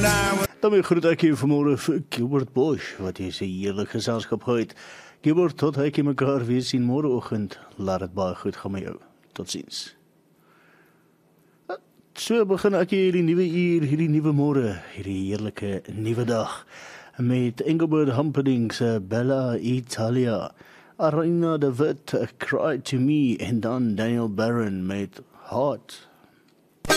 Dan groet ek jou vanmôre vir Gilbert Bosch, wat jy sy heerlik geselskap gehad. Gilbert, tot ek jy mekaar weer sien môreoggend. Laat dit baie goed gaan met jou. Totsiens. So begin ek hierdie nuwe uur, hierdie nuwe môre, hierdie heerlike nuwe dag met Engelbert Humperdinck se Bella Italia, Arina de Wit, Cry to Me en dan Daniel Barron met Heart.